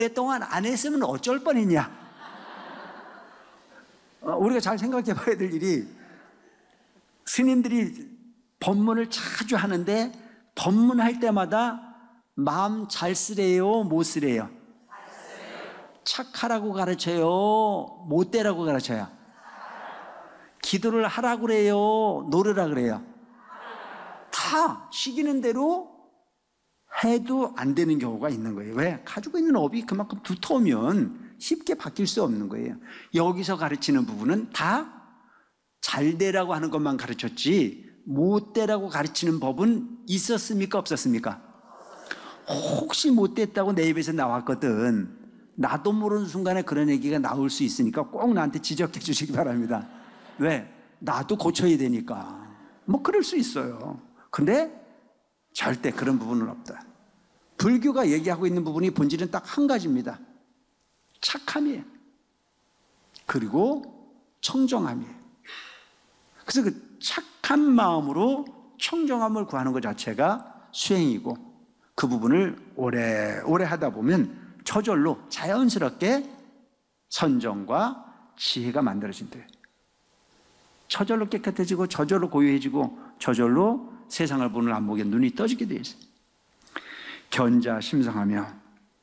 오랫동안 안 했으면 어쩔 뻔했냐? 우리가 잘 생각해 봐야 될 일이, 스님들이 법문을 자주 하는데 법문할 때마다 마음 잘 쓰래요, 못 쓰래요? 착하라고 가르쳐요, 못되라고 가르쳐요? 기도를 하라고 그래요, 노르라 그래요? 다 시키는 대로 해도 안 되는 경우가 있는 거예요. 왜? 가지고 있는 업이 그만큼 두터우면 쉽게 바뀔 수 없는 거예요. 여기서 가르치는 부분은 다 잘 되라고 하는 것만 가르쳤지 못 되라고 가르치는 법은 있었습니까? 없었습니까? 혹시 못 됐다고 내 입에서 나왔거든, 나도 모르는 순간에 그런 얘기가 나올 수 있으니까 꼭 나한테 지적해 주시기 바랍니다. 왜? 나도 고쳐야 되니까. 뭐 그럴 수 있어요. 근데 절대 그런 부분은 없다. 불교가 얘기하고 있는 부분이 본질은 딱 한 가지입니다. 착함이에요. 그리고 청정함이에요. 그래서 그 착한 마음으로 청정함을 구하는 것 자체가 수행이고, 그 부분을 오래 하다 보면 저절로 자연스럽게 선정과 지혜가 만들어진대요. 저절로 깨끗해지고, 저절로 고요해지고, 저절로 세상을 보는 안목에 눈이 떠지게 되어 있어요. 견자심성하며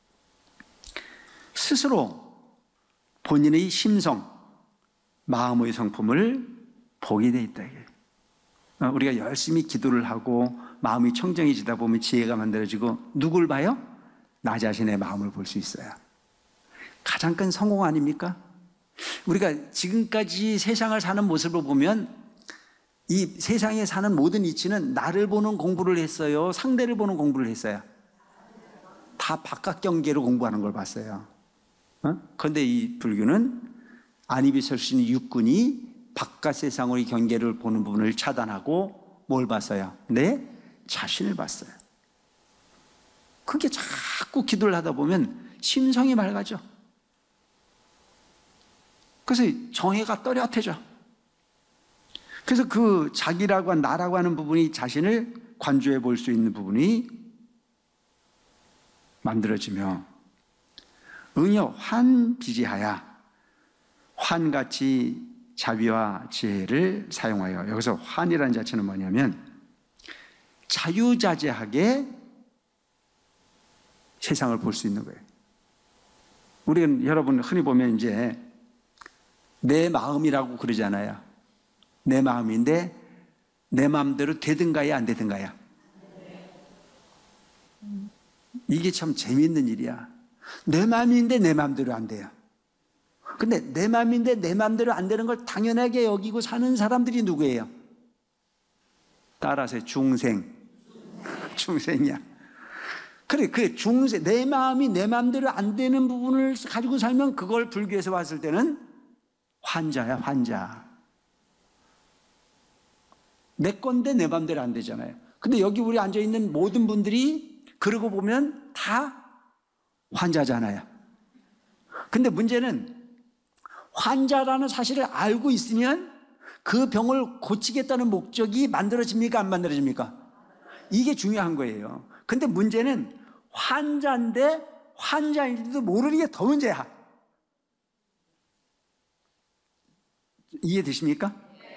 스스로 본인의 심성, 마음의 성품을 보게 되어 있다. 우리가 열심히 기도를 하고 마음이 청정해지다 보면 지혜가 만들어지고, 누굴 봐요? 나 자신의 마음을 볼 수 있어요. 가장 큰 성공 아닙니까? 우리가 지금까지 세상을 사는 모습을 보면 이 세상에 사는 모든 이치는 나를 보는 공부를 했어요, 상대를 보는 공부를 했어요? 다 바깥 경계로 공부하는 걸 봤어요. 그런데 이 불교는 안이비설신 육군이 바깥 세상의 경계를 보는 부분을 차단하고 뭘 봤어요? 내 자신을 봤어요. 그게 자꾸 기도를 하다 보면 심성이 맑아져. 그래서 정의가 또렷해져. 그래서 그 자기라고 나라고 하는 부분이, 자신을 관조해 볼 수 있는 부분이 만들어지며, 응여 환비지하야, 환같이 자비와 지혜를 사용하여, 여기서 환이라는 자체는 뭐냐면 자유자재하게 세상을 볼 수 있는 거예요. 우리는, 여러분 흔히 보면 이제 내 마음이라고 그러잖아요. 내 마음인데 내 마음대로 되든가요, 안 되든가요? 이게 참 재미있는 일이야. 내 마음인데 내 마음대로 안 돼요. 근데 내 마음인데 내 마음대로 안 되는 걸 당연하게 여기고 사는 사람들이 누구예요? 따라서 중생. 중생이야. 그래, 그 중생, 내 마음이 내 마음대로 안 되는 부분을 가지고 살면 그걸 불교에서 봤을 때는 환자야, 환자. 내 건데 내 마음대로 안 되잖아요. 근데 여기 우리 앉아있는 모든 분들이 그러고 보면 다 환자잖아요. 근데 문제는 환자라는 사실을 알고 있으면 그 병을 고치겠다는 목적이 만들어집니까, 안 만들어집니까? 이게 중요한 거예요. 근데 문제는 환자인데 환자인지도 모르는 게 더 문제야. 이해되십니까?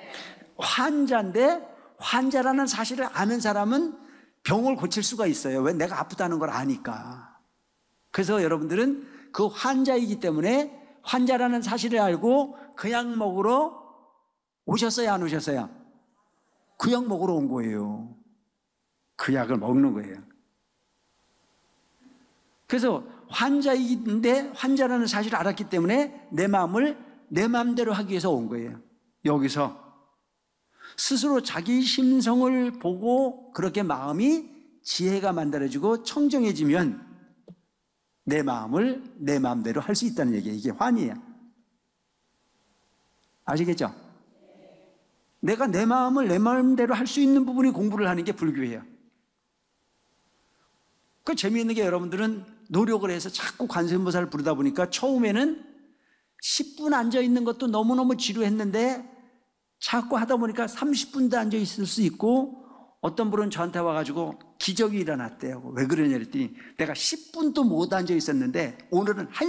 환자인데 환자라는 사실을 아는 사람은 병을 고칠 수가 있어요. 왜? 내가 아프다는 걸 아니까. 그래서 여러분들은 그 환자이기 때문에 환자라는 사실을 알고 그 약 먹으러 오셨어요, 안 오셨어요? 그 약 먹으러 온 거예요. 그 약을 먹는 거예요. 그래서 환자인데 환자라는 사실을 알았기 때문에 내 마음을 내 마음대로 하기 위해서 온 거예요. 여기서 스스로 자기 심성을 보고 그렇게 마음이 지혜가 만들어지고 청정해지면 내 마음을 내 마음대로 할 수 있다는 얘기예요. 이게 환이에요. 아시겠죠? 내가 내 마음을 내 마음대로 할 수 있는 부분이 공부를 하는 게 불교예요. 그 재미있는 게, 여러분들은 노력을 해서 자꾸 관세음보살을 부르다 보니까 처음에는 10분 앉아있는 것도 너무너무 지루했는데 자꾸 하다 보니까 30분도 앉아있을 수 있고 어떤 분은 저한테 와가지고 기적이 일어났대요. 왜 그러냐 그랬더니 내가 10분도 못 앉아 있었는데 오늘은